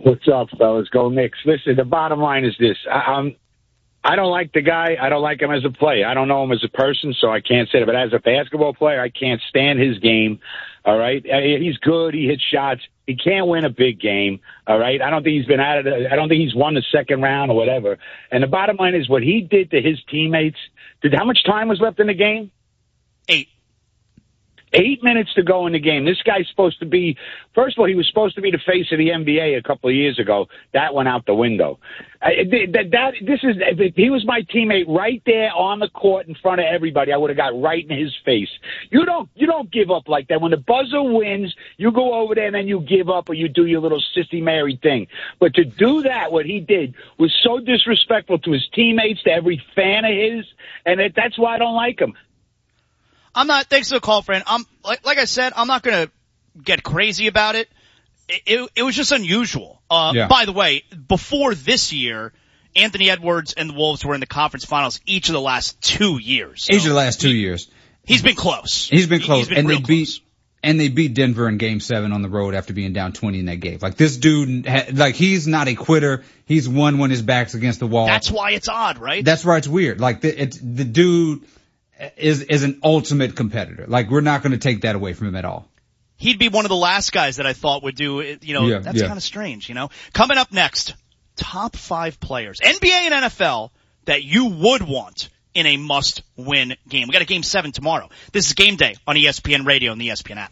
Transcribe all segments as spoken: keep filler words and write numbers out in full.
What's up, fellas? Go Knicks. Listen, the bottom line is this. I, I'm, I don't like the guy. I don't like him as a player. I don't know him as a person, so I can't say that. But as a basketball player, I can't stand his game. All right? He's good. He hits shots. He can't win a big game. All right? I don't think he's been out of the, I don't think he's won the second round or whatever. And the bottom line is what he did to his teammates. Did how much time was left in the game? Eight. Eight minutes to go in the game. This guy's supposed to be, first of all, he was supposed to be the face of the N B A a couple of years ago. That went out the window. I, that, that, this is, if he was my teammate right there on the court in front of everybody, I would have got right in his face. You don't, you don't give up like that. When the buzzer wins, you go over there and then you give up or you do your little sissy Mary thing. But to do that, what he did was so disrespectful to his teammates, to every fan of his, and it, that's why I don't like him. I'm not, thanks for the call, friend. I'm, like, like I said, I'm not going to get crazy about it. It, it, it was just unusual. Uh, yeah. By the way, before this year, Anthony Edwards and the Wolves were in the conference finals each of the last two years. So each of the last two he, years. He's been close. He's been close. He's been and real they beat, close. and they beat Denver in game seven on the road after being down twenty in that game. Like this dude, like he's not a quitter. He's won when his back's against the wall. That's why it's odd, right? That's why it's weird. Like the, it's, the dude is, is an ultimate competitor. Like we're not going to take that away from him at all. He'd be one of the last guys that I thought would do it. You know, yeah, that's yeah. kind of strange, you know. Coming up next, top five players, N B A and N F L, that you would want in a must-win game. We got a game seven tomorrow. This is Game Day on E S P N Radio and the E S P N app.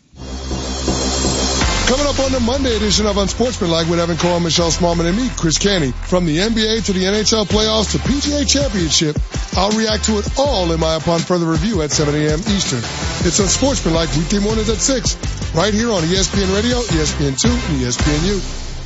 Coming up on the Monday edition of Unsportsmanlike with Evan Cole, Michelle Smallman, and me, Chris Canty. From the N B A to the N H L playoffs to P G A Championship, I'll react to it all in my Upon Further Review at seven a.m. Eastern. It's Unsportsmanlike weekday mornings at six, right here on E S P N Radio, E S P N two, and E S P N U.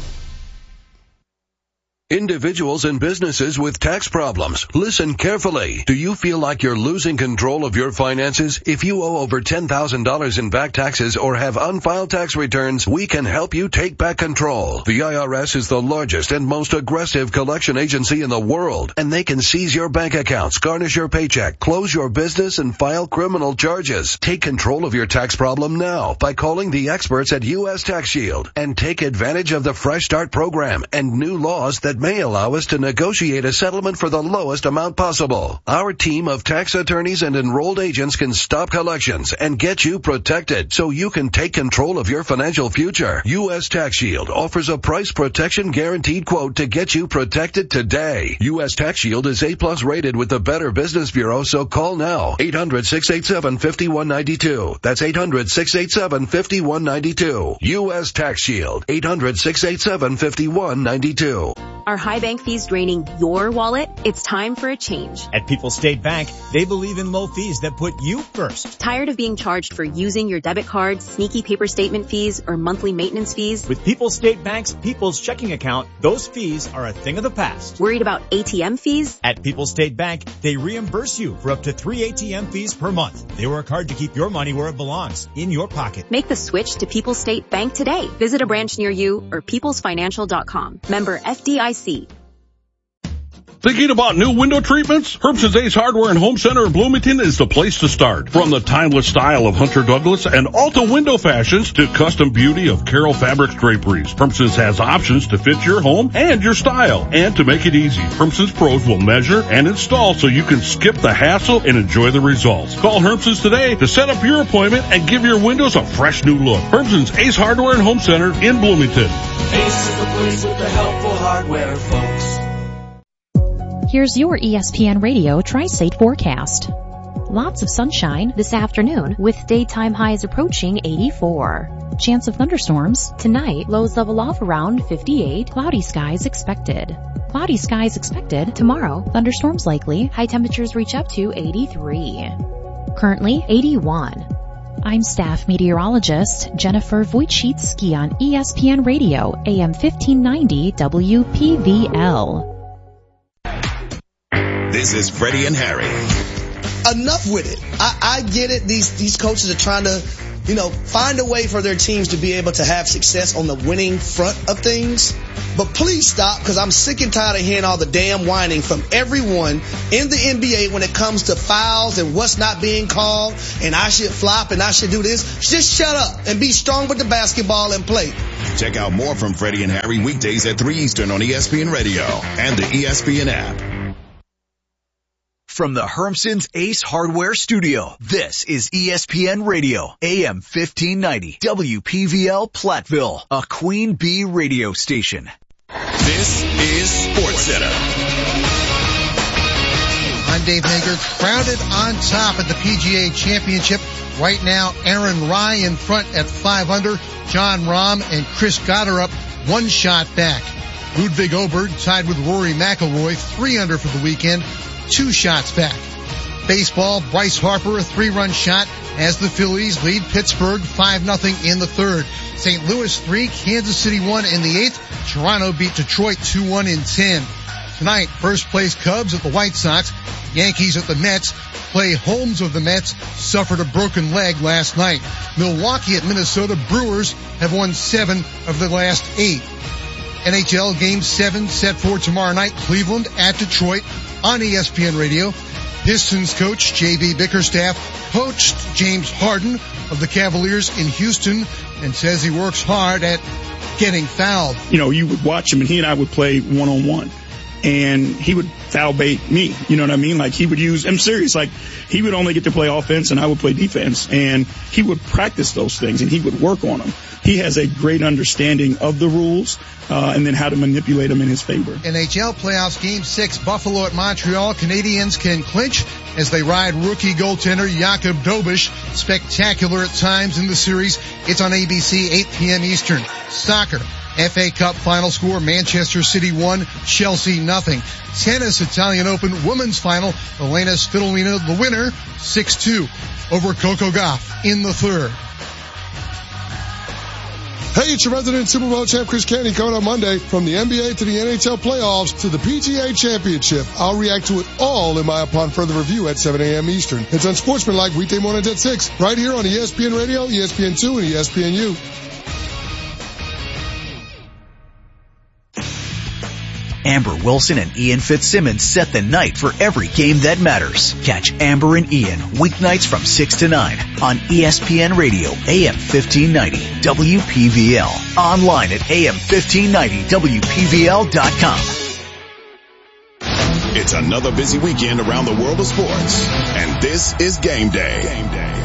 Individuals and businesses with tax problems, listen carefully. Do you feel like you're losing control of your finances? If you owe over ten thousand dollars in back taxes or have unfiled tax returns, we can help you take back control. The I R S is the largest and most aggressive collection agency in the world, and they can seize your bank accounts, garnish your paycheck, close your business, and file criminal charges. Take control of your tax problem now by calling the experts at U S Tax Shield and take advantage of the Fresh Start program and new laws that may allow us to negotiate a settlement for the lowest amount possible. Our team of tax attorneys and enrolled agents can stop collections and get you protected so you can take control of your financial future. U S Tax Shield offers a price protection guaranteed quote to get you protected today. U S Tax Shield is A plus rated with the Better Business Bureau, so call now. eight hundred, six eight seven, five one nine two. That's eight hundred, six eight seven, five one nine two. U S Tax Shield. eight hundred, six eight seven, five one nine two. Are high bank fees draining your wallet? It's time for a change. At People's State Bank, they believe in low fees that put you first. Tired of being charged for using your debit card, sneaky paper statement fees, or monthly maintenance fees? With People's State Bank's People's Checking Account, those fees are a thing of the past. Worried about A T M fees? At People's State Bank, they reimburse you for up to three A T M fees per month. They work hard to keep your money where it belongs, in your pocket. Make the switch to People's State Bank today. Visit a branch near you or peoples financial dot com. Member F D I C. Thinking about new window treatments? Herbson's Ace Hardware and Home Center in Bloomington is the place to start. From the timeless style of Hunter Douglas and Alta window fashions to custom beauty of Carroll Fabrics draperies, Herbson's has options to fit your home and your style. And to make it easy, Herbson's pros will measure and install so you can skip the hassle and enjoy the results. Call Herbson's today to set up your appointment and give your windows a fresh new look. Herbson's Ace Hardware and Home Center in Bloomington. Ace is the place with the helpful hardware, folks. Here's your E S P N Radio Tri-State forecast. Lots of sunshine this afternoon with daytime highs approaching eighty-four. Chance of thunderstorms tonight, lows level off around fifty-eight. Cloudy skies expected. Cloudy skies expected tomorrow. Thunderstorms likely. High temperatures reach up to eighty-three. Currently eighty-one. I'm staff meteorologist Jennifer Wojcicki on E S P N Radio, A M fifteen ninety W P V L. This is Freddie and Harry. Enough with it. I, I get it. These these coaches are trying to, you know, find a way for their teams to be able to have success on the winning front of things. But please stop, because I'm sick and tired of hearing all the damn whining from everyone in the N B A when it comes to fouls and what's not being called, and I should flop and I should do this. Just shut up and be strong with the basketball and play. Check out more from Freddie and Harry weekdays at three Eastern on E S P N Radio and the E S P N app. From the Hermson's Ace Hardware Studio, this is E S P N Radio, A M fifteen ninety, W P V L Platteville, a Queen Bee radio station. This is SportsCenter. I'm Dave Hager, crowded on top at the P G A Championship. Right now, Aaron Rai in front at five under. John Rahm and Chris Goddard up one shot back. Ludwig Oberg tied with Rory McIlroy, three under for the weekend, two shots back. Baseball, Bryce Harper, a three-run shot as the Phillies lead Pittsburgh five nothing in the third. Saint Louis three, Kansas City one in the eighth. Toronto beat Detroit two one in ten. Tonight, first place Cubs at the White Sox. Yankees at the Mets. Clay Holmes of the Mets suffered a broken leg last night. Milwaukee at Minnesota. Brewers have won seven of the last eight. N H L Game seven set for tomorrow night. Cleveland at Detroit on E S P N Radio. Pistons coach J B Bickerstaff coached James Harden of the Cavaliers in Houston and says he works hard at getting fouled. You know, you would watch him and he and I would play one-on-one. And he would foul bait me. You know what I mean? Like he would use, I'm serious, like he would only get to play offense and I would play defense. And he would practice those things and he would work on them. He has a great understanding of the rules, uh, and then how to manipulate them in his favor. N H L playoffs game six, Buffalo at Montreal. Canadiens can clinch as they ride rookie goaltender Jakub Dobeš. Spectacular at times in the series. It's on A B C, eight p.m. Eastern. Soccer. F A Cup final score, Manchester City one, Chelsea nothing. Tennis, Italian Open women's final, Elena Svitolina the winner, six two over Coco Gauff in the third. Hey, it's your resident Super Bowl champ Chris Canty coming on Monday. From the N B A to the N H L playoffs to the P G A Championship. I'll react to it all in my upon further review at seven a.m. Eastern. It's Unsportsmanlike weekday mornings at six, right here on E S P N Radio, E S P N two, and E S P N U. Amber Wilson and Ian Fitzsimmons set the night for every game that matters. Catch Amber and Ian weeknights from six to nine on E S P N Radio, A M fifteen ninety, W P V L. Online at A M fifteen ninety W P V L dot com. It's another busy weekend around the world of sports, and this is Game Day. Game Day.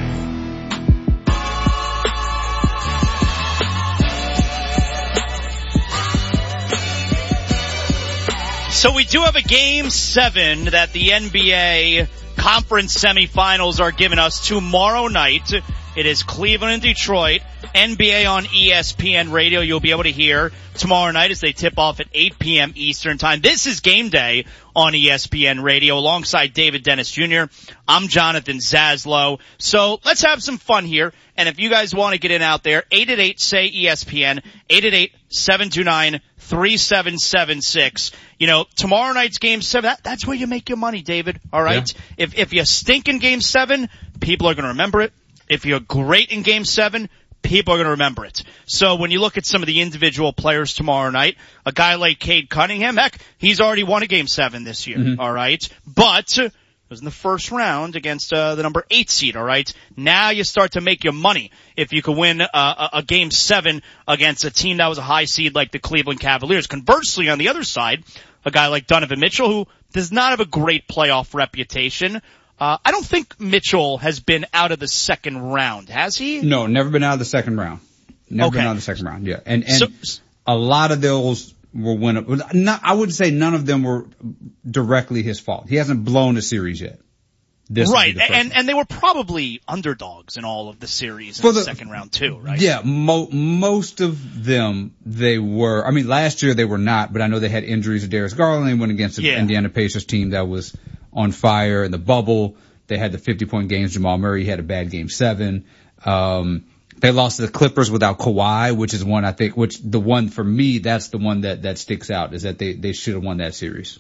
So we do have a game seven that the N B A conference semifinals are giving us tomorrow night. It is Cleveland and Detroit. N B A on E S P N Radio. You'll be able to hear tomorrow night as they tip off at eight p.m. Eastern time. This is Game Day on E S P N Radio alongside David Dennis Junior I'm Jonathan Zaslow. So let's have some fun here. And if you guys want to get in out there, eight eight eight, say E S P N, eight eight eight, seven two nine, three seven seven six. You know, tomorrow night's game seven, that, that's where you make your money, David. All right? Yeah. If, if you stink in game seven, people are going to remember it. If you're great in game seven, people are going to remember it. So when you look at some of the individual players tomorrow night, a guy like Cade Cunningham, heck, he's already won a game seven this year. Mm-hmm. All right? But it was in the first round against uh, the number eight seed. All right? Now you start to make your money if you can win uh, a, a game seven against a team that was a high seed like the Cleveland Cavaliers. Conversely, on the other side, a guy like Donovan Mitchell, who does not have a great playoff reputation. Uh, I don't think Mitchell has been out of the second round, has he? No, never been out of the second round. Never okay. been out of the second round, yeah. And, and so, a lot of those were winnable. Not, I would say none of them were directly his fault. He hasn't blown a series yet. This right, and and they were probably underdogs in all of the series in For the, the second round too, right? Yeah, mo- most of them they were. I mean, last year they were not, but I know they had injuries. Darius Garland went against the yeah. Indiana Pacers team that was on fire in the bubble. They had the fifty-point games. Jamal Murray had a bad game seven. Um, they lost to the Clippers without Kawhi, which is one I think, which the one for me, that's the one that, that sticks out, is that they, they should have won that series.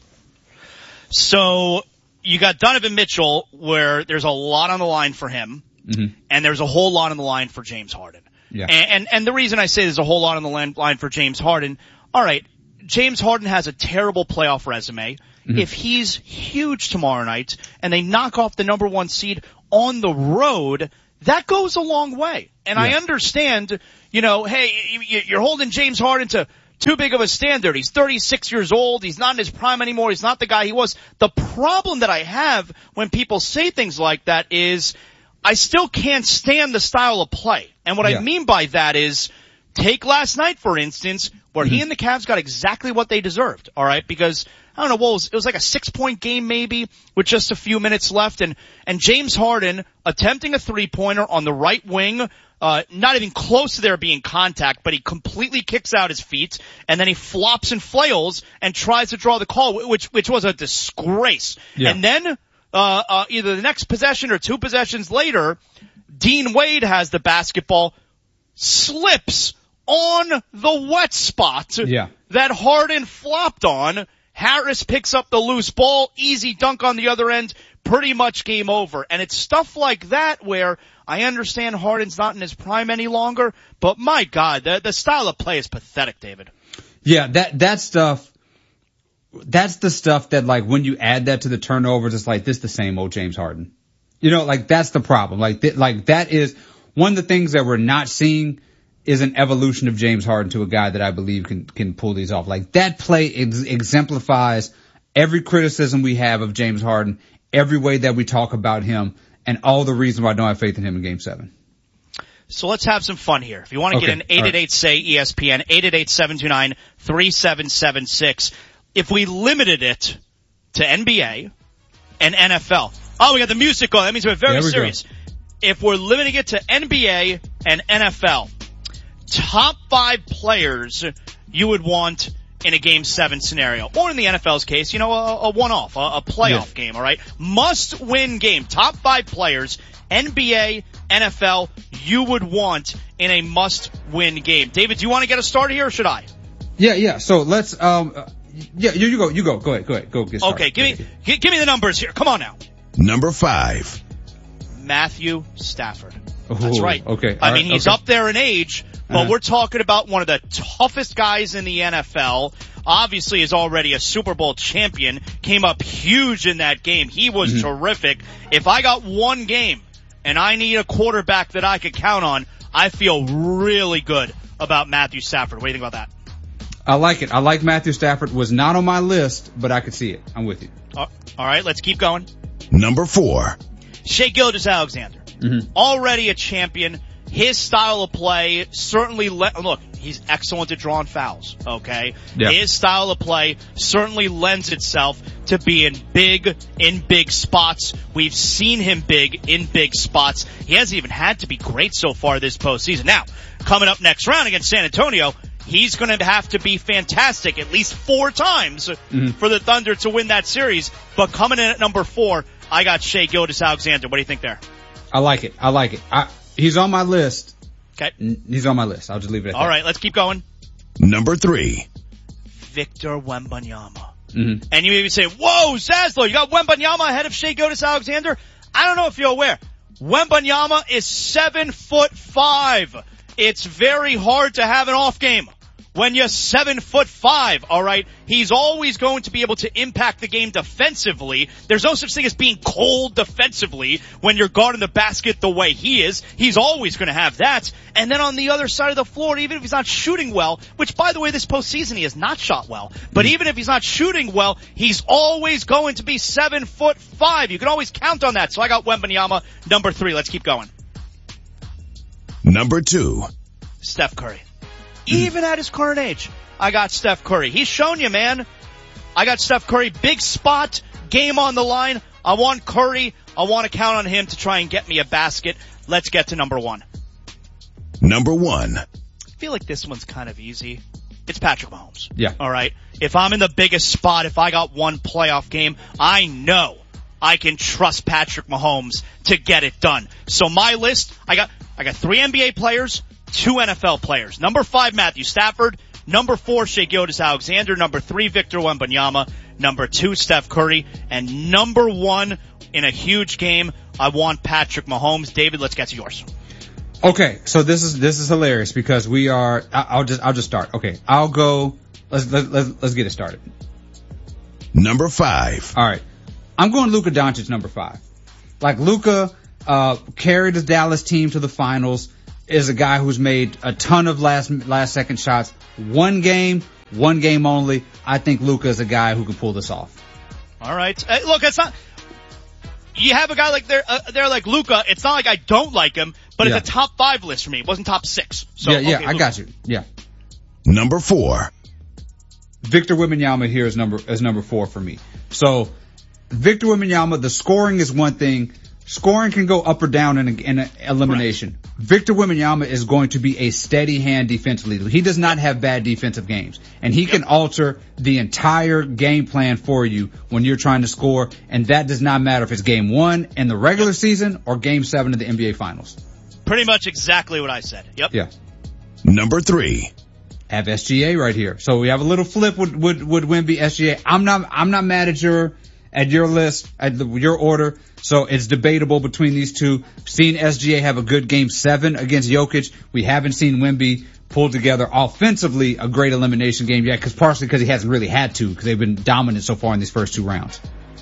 So you got Donovan Mitchell, where there's a lot on the line for him, mm-hmm. and there's a whole lot on the line for James Harden. Yeah. And, and, and the reason I say there's a whole lot on the line for James Harden, all right, James Harden has a terrible playoff resume. Mm-hmm. If he's huge tomorrow night and they knock off the number one seed on the road, that goes a long way. And yeah. I understand, you know, hey, you're holding James Harden to too big of a standard. He's thirty-six years old. He's not in his prime anymore. He's not the guy he was. The problem that I have when people say things like that is I still can't stand the style of play. And what yeah. I mean by that is take last night, for instance, where mm-hmm. he and the Cavs got exactly what they deserved, all right? Because, I don't know, what was, it was like a six-point game maybe with just a few minutes left. And, and James Harden attempting a three-pointer on the right wing, uh, not even close to there being contact, but he completely kicks out his feet, and then he flops and flails and tries to draw the call, which, which was a disgrace. Yeah. And then, uh, uh, either the next possession or two possessions later, Dean Wade has the basketball, slips on the wet spot yeah. that Harden flopped on. Harris picks up the loose ball, easy dunk on the other end, pretty much game over. And it's stuff like that where I understand Harden's not in his prime any longer, but my God, the, the style of play is pathetic, David. Yeah, that, that stuff, that's the stuff that, like, when you add that to the turnovers, it's like, this is the same old James Harden. You know, like, that's the problem. Like, th- like that is one of the things that we're not seeing is an evolution of James Harden to a guy that I believe can can pull these off. Like, that play ex- exemplifies every criticism we have of James Harden, every way that we talk about him, and all the reasons why I don't have faith in him in Game seven. So let's have some fun here. If you want to okay. get an eight eight eight S A Y E S P N, eight eight eight, seven two nine, three seven seven six. If we limited it to N B A and N F L. Oh, we got the music going. That means we're very we serious. Go. If we're limiting it to N B A and N F L, top five players you would want in a Game seven scenario. Or in the N F L's case, you know, a, a one-off, a, a playoff yes. game, all right? Must-win game. Top five players, N B A, N F L, you would want in a must-win game. David, do you want to get us started here, or should I? Yeah, yeah. So let's, um, yeah, you, you go, you go. Go ahead, go ahead. Go get started. Okay, give me, give, give me the numbers here. Come on now. Number five. Matthew Stafford. Ooh, That's right. Okay. I All mean, right, he's okay. up there in age, but uh-huh. we're talking about one of the toughest guys in the N F L. Obviously is already a Super Bowl champion. Came up huge in that game. He was mm-hmm. terrific. If I got one game and I need a quarterback that I could count on, I feel really good about Matthew Stafford. What do you think about that? I like it. I like Matthew Stafford. Was not on my list, but I could see it. I'm with you. Uh, all right, let's keep going. Number four. Shai Gilgeous-Alexander. Mm-hmm. Already a champion. His style of play certainly, le- look, he's excellent at drawing fouls, okay? Yeah. His style of play certainly lends itself to being big in big spots. We've seen him big in big spots. He hasn't even had to be great so far this postseason. Now, coming up next round against San Antonio, he's going to have to be fantastic at least four times mm-hmm. for the Thunder to win that series. But coming in at number four, I got Shai Gilgeous-Alexander. What do you think there? I like it. I like it. I, he's on my list. Okay. He's on my list. I'll just leave it at All that. All right, let's keep going. Number three. Victor Wembanyama. Mm-hmm. And you maybe say, whoa, Zaslow, you got Wembanyama ahead of Shai Gilgeous-Alexander? I don't know if you're aware. Wembanyama is seven foot five. It's very hard to have an off game when you're seven foot five, all right? He's always going to be able to impact the game defensively. There's no such thing as being cold defensively when you're guarding the basket the way he is. He's always going to have that. And then on the other side of the floor, even if he's not shooting well, which by the way, this postseason he has not shot well, but mm-hmm. even if he's not shooting well, he's always going to be seven foot five. You can always count on that. So I got Wembanyama, number three. Let's keep going. Number two. Steph Curry. Even at his current age, I got Steph Curry. He's shown you, man. I got Steph Curry. Big spot, game on the line. I want Curry. I want to count on him to try and get me a basket. Let's get to number one. Number one. I feel like this one's kind of easy. It's Patrick Mahomes. Yeah. All right. If I'm in the biggest spot, if I got one playoff game, I know I can trust Patrick Mahomes to get it done. So my list, I got, I got three N B A players, two N F L players. Number five, Matthew Stafford. Number four, Shai Gilgeous-Alexander. Number three, Victor Wembanyama. Number two, Steph Curry. And number one, in a huge game, I want Patrick Mahomes. David, let's get to yours. Okay, so this is this is hilarious because we are. I'll just I'll just start. Okay, I'll go. Let's let's let's, let's get it started. Number five. All right, I'm going Luka Doncic. Number five. Like Luka, uh, carried the Dallas team to the finals, is a guy who's made a ton of last last second shots. One game, one game only. I think Luka is a guy who can pull this off. All right. Uh, look, it's not. You have a guy like they're uh, they're like Luka. It's not like I don't like him, but yeah. It's a top five list for me. It wasn't top six. So, yeah, yeah, okay, I got you. Yeah. Number four. Victor Wembanyama here is number is number four for me. So Victor Wembanyama, the scoring is one thing. Scoring can go up or down in, a, in a elimination. Right. Victor Wembanyama is going to be a steady hand defensively. He does not have bad defensive games, and he yep. can alter the entire game plan for you when you're trying to score. And that does not matter if it's game one in the regular season or game seven of the N B A Finals. Pretty much exactly what I said. Yep. Yeah. Number three. Have S G A right here. So we have a little flip with with, with Wemby, S G A. I'm not I'm not mad at your at your list, at the, your order. So it's debatable between these two. Seen S G A have a good game seven against Jokic. We haven't seen Wemby pull together offensively a great elimination game yet, because partially because he hasn't really had to, because they've been dominant so far in these first two rounds.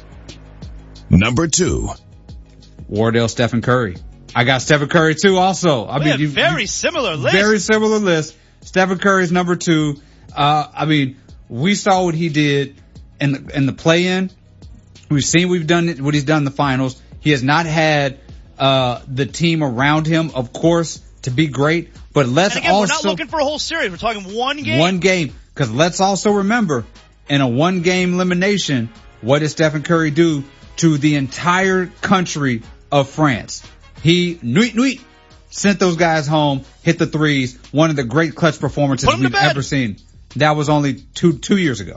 Number two. Wardell, Stephen Curry. I got Stephen Curry too also. I we mean, you, very you, similar list. Very similar list. Stephen Curry's number two. Uh, I mean, we saw what he did in the, in the play-in. We've seen we've done it, what he's done in the finals. He has not had, uh, the team around him, of course, to be great, but let's and again, also. We're not looking for a whole series. We're talking one game. One game. Cause let's also remember, in a one game elimination, what did Stephen Curry do to the entire country of France? He, nuit, nuit, sent those guys home, hit the threes, one of the great clutch performances we've ever seen. That was only two, two years ago.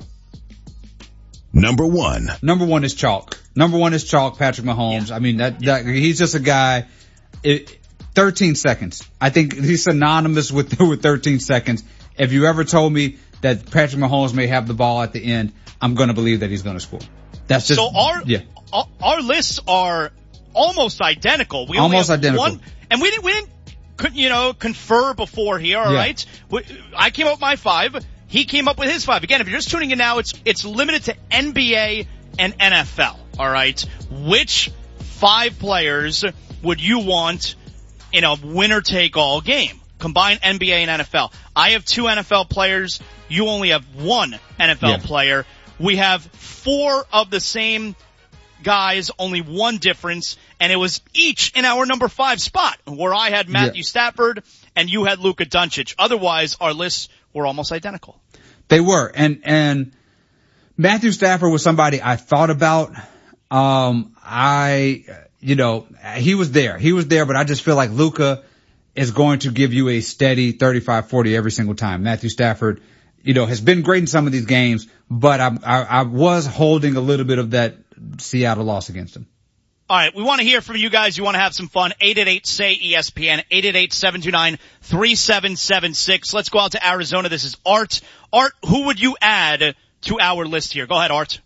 Number one. Number one is chalk. Number one is chalk, Patrick Mahomes. Yeah. I mean, that, that, he's just a guy, it, thirteen seconds. I think he's synonymous with, with thirteen seconds. If you ever told me that Patrick Mahomes may have the ball at the end, I'm going to believe that he's going to score. That's just, so our, yeah. Our, our lists are almost identical. We almost only have identical. One, and we didn't, we didn't, you know, confer before here, all yeah. right? I came up with my five. He came up with his five. Again, if you're just tuning in now, it's, it's limited to N B A and N F L, all right? Which five players would you want in a winner-take-all game? Combine N B A and N F L. I have two N F L players. You only have one N F L yeah. player. We have four of the same guys, only one difference, and it was each in our number five spot, where I had Matthew yeah. Stafford and you had Luka Doncic. Otherwise, our lists were almost identical. They were, and and Matthew Stafford was somebody I thought about. Um, I, you know, he was there. He was there, but I just feel like Luka is going to give you a steady thirty-five forty every single time. Matthew Stafford, you know, has been great in some of these games, but I, I, I was holding a little bit of that Seattle loss against him. All right, we want to hear from you guys. You want to have some fun. eight eight eight, S A Y, E S P N, eight eight eight, seven two nine, three seven seven six. Let's go out to Arizona. This is Art. Art, who would you add to our list here? Go ahead, Art.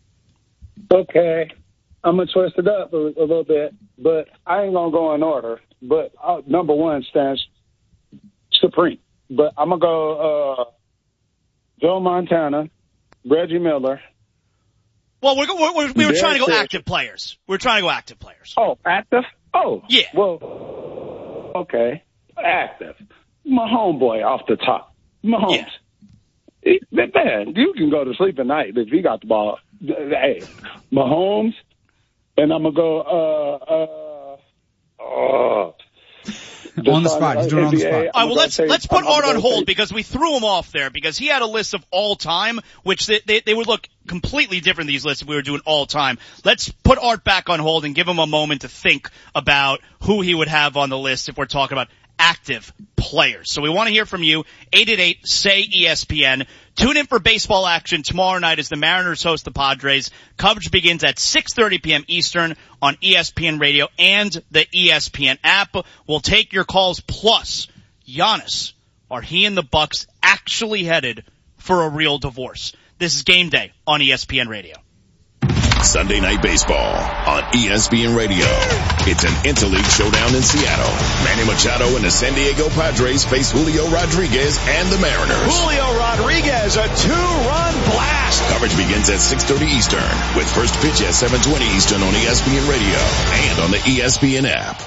Okay. I'm going to twist it up a, a little bit, but I ain't going to go in order. But uh, number one stands supreme. But I'm going to go uh, Joe Montana, Reggie Miller. Well, we're, we're, we're, we were trying to go active players. We we're trying to go active players. Oh, active? Oh. Yeah. Well, okay. Active. My homeboy off the top. Mahomes. Yeah. He, man, you can go to sleep at night if you got the ball. Hey, Mahomes, and I'm going to go, uh, uh, uh, on the spot. He's doing it on the spot. All right, well, let's let's put Art on hold because we threw him off there because he had a list of all time, which they, they, they would look completely different, these lists, if we were doing all time. Let's put Art back on hold and give him a moment to think about who he would have on the list if we're talking about active players. So we want to hear from you. eight eight eight, S A Y, E S P N. Tune in for baseball action tomorrow night as the Mariners host the Padres. Coverage begins at six thirty p.m. Eastern on E S P N Radio and the E S P N app. We'll take your calls. Plus, Giannis, are he and the Bucks actually headed for a real divorce? This is Game Day on E S P N Radio. Sunday Night Baseball on E S P N Radio. It's an interleague showdown in Seattle. Manny Machado and the San Diego Padres face Julio Rodriguez and the Mariners. Julio Rodriguez, a two-run blast Coverage begins at six thirty Eastern with first pitch at seven twenty Eastern on E S P N Radio and on the E S P N app.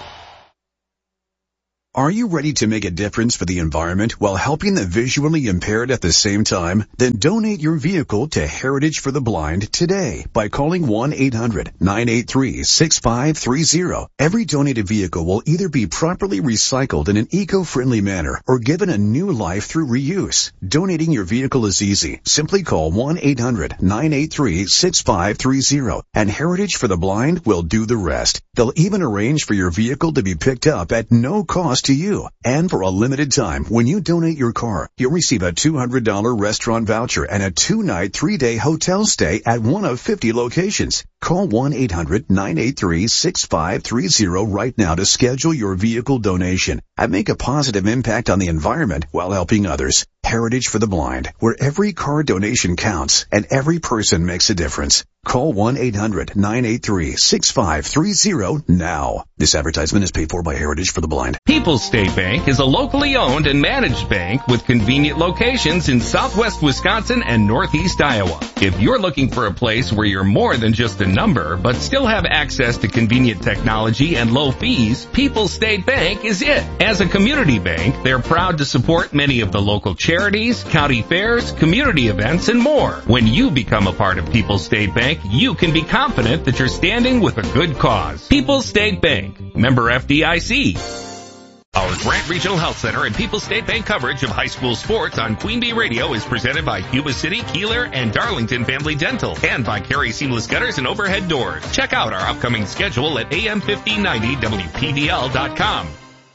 Are you ready to make a difference for the environment while helping the visually impaired at the same time? Then donate your vehicle to Heritage for the Blind today by calling one eight hundred nine eight three six five three zero. Every donated vehicle will either be properly recycled in an eco-friendly manner or given a new life through reuse. Donating your vehicle is easy. Simply call one eight hundred nine eight three six five three zero and Heritage for the Blind will do the rest. They'll even arrange for your vehicle to be picked up at no cost to you. And for a limited time, when you donate your car, you'll receive a two hundred dollars restaurant voucher and a two-night, three-day hotel stay at one of fifty locations. Call one eight hundred nine eight three six five three zero right now to schedule your vehicle donation and make a positive impact on the environment while helping others. Heritage for the Blind, where every car donation counts and every person makes a difference. Call one eight hundred nine eight three six five three zero now. This advertisement is paid for by Heritage for the Blind. People's State Bank is a locally owned and managed bank with convenient locations in southwest Wisconsin and northeast Iowa. If you're looking for a place where you're more than just a number, but still have access to convenient technology and low fees, People's State Bank is it. As a community bank, they're proud to support many of the local charities, county fairs, community events, and more. When you become a part of People's State Bank, you can be confident that you're standing with a good cause. People's State Bank, member F D I C. Our Grant Regional Health Center and People's State Bank coverage of high school sports on Queen Bee Radio is presented by Yuba City, Keeler, and Darlington Family Dental, and by Carey Seamless Gutters and Overhead Doors. Check out our upcoming schedule at A M fifteen ninety W P V L dot com.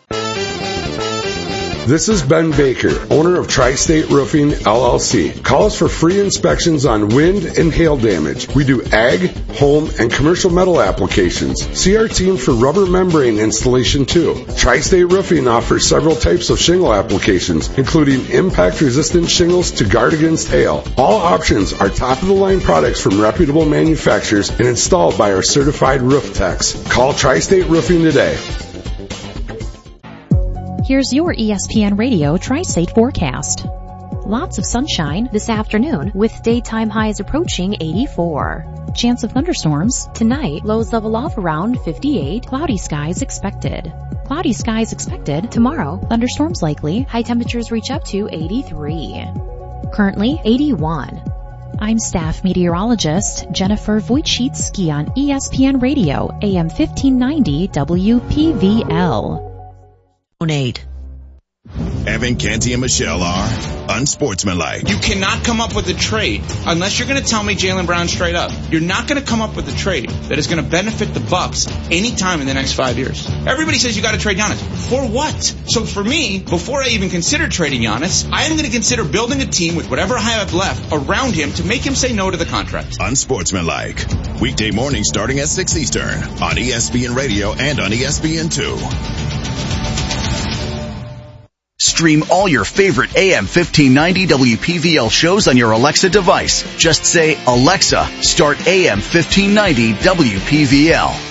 This is Ben Baker, owner of Tri-State Roofing, L L C. Call us for free inspections on wind and hail damage. We do ag, home, and commercial metal applications. See our team for rubber membrane installation too. Tri-State Roofing offers several types of shingle applications, including impact-resistant shingles to guard against hail. All options are top-of-the-line products from reputable manufacturers and installed by our certified roof techs. Call Tri-State Roofing today. Here's your E S P N Radio Tri-State forecast. Lots of sunshine this afternoon with daytime highs approaching eighty-four. Chance of thunderstorms tonight, lows level off around fifty-eight. Cloudy skies expected. Cloudy skies expected tomorrow. Thunderstorms likely. High temperatures reach up to eighty-three. Currently eighty-one. I'm staff meteorologist Jennifer Wojcicki on E S P N Radio, A M fifteen ninety W P V L. Donate. Evan, Canty, and Michelle are unsportsmanlike. You cannot come up with a trade unless you're going to tell me Jaylen Brown straight up. You're not going to come up with a trade that is going to benefit the Bucks anytime in the next five years. Everybody says you got to trade Giannis. For what? So for me, before I even consider trading Giannis, I am going to consider building a team with whatever I have left around him to make him say no to the contract. Unsportsmanlike. Weekday morning starting at six Eastern on E S P N Radio and on E S P N two. Stream all your favorite A M fifteen ninety W P V L shows on your Alexa device. Just say, Alexa, start A M fifteen ninety W P V L.